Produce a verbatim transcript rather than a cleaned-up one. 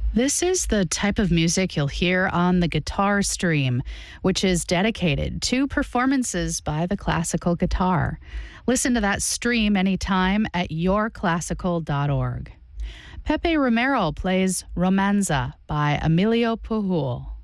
This is the type of music you'll hear on the Guitar Stream, which is dedicated to performances by the classical guitar. Listen to that stream anytime at your classical dot org. Pepe Romero plays Romanza by Emilio Pujol.